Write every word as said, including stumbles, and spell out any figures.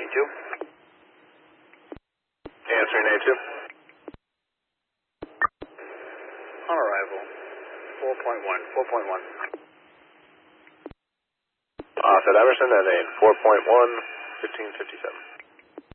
two. Answering A two. On arrival, four point one, four point one. Offset Emerson at a four point one, fifteen fifty-seven.